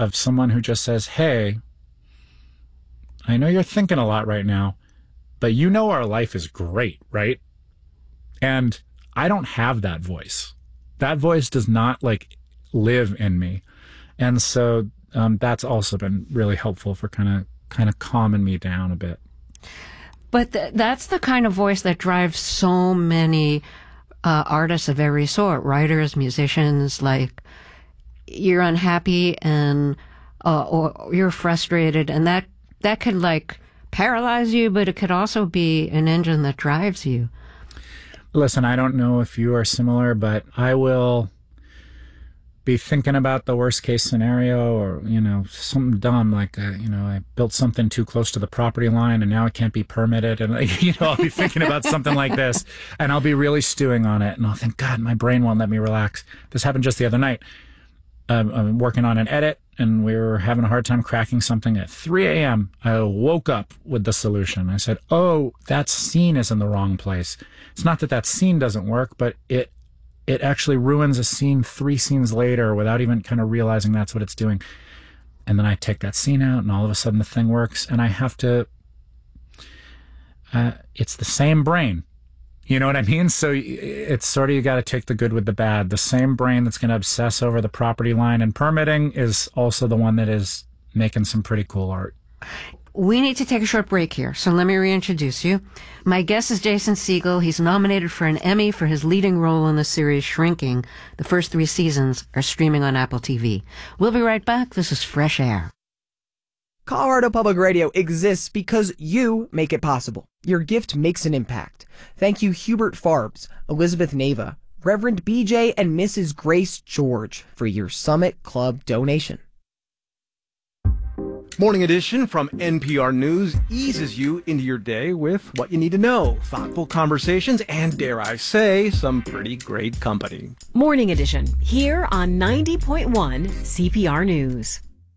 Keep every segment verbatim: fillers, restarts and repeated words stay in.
of someone who just says, hey, I know you're thinking a lot right now, but you know our life is great, right? And I don't have that voice. That voice does not like live in me. And so um, that's also been really helpful for kind of kind of calming me down a bit. But th- that's the kind of voice that drives so many uh, artists of every sort, writers, musicians, like you're unhappy and uh, or you're frustrated, and that that could like paralyze you, but it could also be an engine that drives you. Listen, I don't know if you are similar, but I will be thinking about the worst case scenario, or, you know, something dumb like, uh, you know, I built something too close to the property line and now it can't be permitted. And, like, you know, I'll be thinking about something like this and I'll be really stewing on it. And I'll think, God, my brain won't let me relax. This happened just the other night. Um, I'm working on an edit and we were having a hard time cracking something at three a.m. I woke up with the solution. I said, oh, that scene is in the wrong place. It's not that that scene doesn't work, but it it actually ruins a scene three scenes later without even kind of realizing that's what it's doing. And then I take that scene out and all of a sudden the thing works, and I have to, uh, it's the same brain. You know what I mean? So it's sort of, you got to take the good with the bad. The same brain that's going to obsess over the property line and permitting is also the one that is making some pretty cool art. We need to take a short break here, so let me reintroduce you. My guest is Jason Segel. He's nominated for an Emmy for his leading role in the series Shrinking. The first three seasons are streaming on Apple T V. We'll be right back. This is Fresh Air. Colorado Public Radio exists because you make it possible. Your gift makes an impact. Thank you Hubert Farbs, Elizabeth Nava, Reverend B J, and Missus Grace George for your Summit Club donation. Morning Edition from N P R News eases you into your day with what you need to know, thoughtful conversations, and, dare I say, some pretty great company. Morning Edition, here on ninety point one C P R News.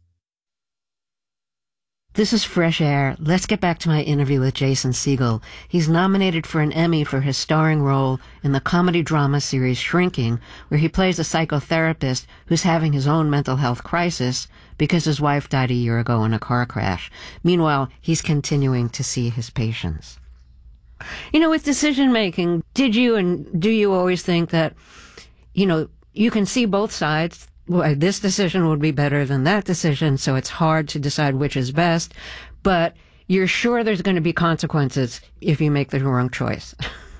This is Fresh Air. Let's get back to my interview with Jason Segel. He's nominated for an Emmy for his starring role in the comedy drama series Shrinking, where he plays a psychotherapist who's having his own mental health crisis because his wife died a year ago in a car crash. Meanwhile, he's continuing to see his patients. You know, with decision making, did you and do you always think that, you know, you can see both sides? Well, this decision would be better than that decision, so it's hard to decide which is best, but you're sure there's going to be consequences if you make the wrong choice.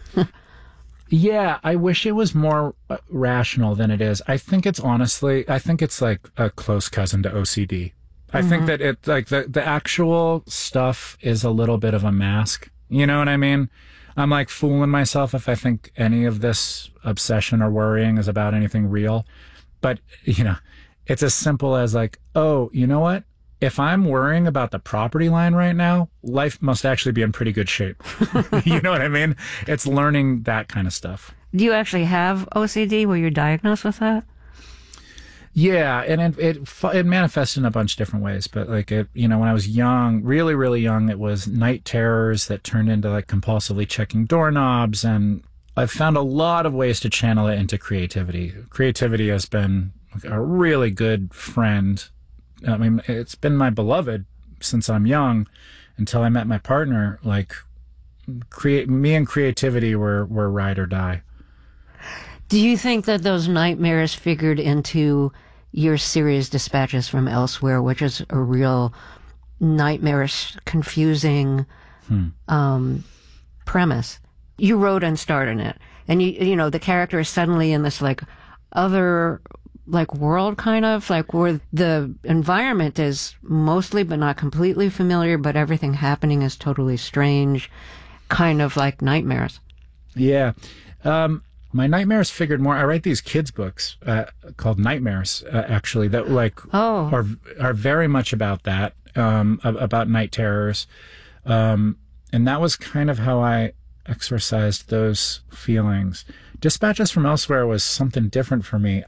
Yeah, I wish it was more uh, rational than it is. I think it's honestly, I think it's like a close cousin to O C D. I mm-hmm. think that it, like the, the actual stuff is a little bit of a mask. You know what I mean? I'm like fooling myself if I think any of this obsession or worrying is about anything real. But, you know, it's as simple as like, oh, you know what? If I'm worrying about the property line right now, life must actually be in pretty good shape. You know what I mean? It's learning that kind of stuff. Do you actually have O C D? Were you diagnosed with that? Yeah, and it, it it manifests in a bunch of different ways. But like, it, you know, when I was young, really, really young, it was night terrors that turned into like compulsively checking doorknobs, and I've found a lot of ways to channel it into creativity. Creativity has been a really good friend. I mean, it's been my beloved since I'm young until I met my partner. Like, create me and creativity were, were ride or die. Do you think that those nightmares figured into your series Dispatches from Elsewhere, which is a real nightmarish, confusing hmm. um, premise? You wrote and starred in it, and you you know the character is suddenly in this like other like world, kind of like where the environment is mostly but not completely familiar, but everything happening is totally strange, kind of like nightmares. Yeah. Um, my nightmares figured more. I write these kids books uh, called Nightmares, uh, actually, that like oh. are are very much about that, um, about night terrors, um, and that was kind of how I exorcised those feelings. Dispatches from Elsewhere was something different for me.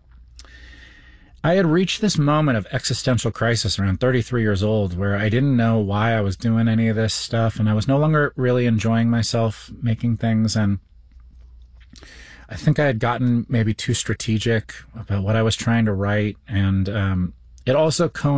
I had reached this moment of existential crisis around thirty-three years old where I didn't know why I was doing any of this stuff, and I was no longer really enjoying myself making things, and I think I had gotten maybe too strategic about what I was trying to write, and um, it also coincided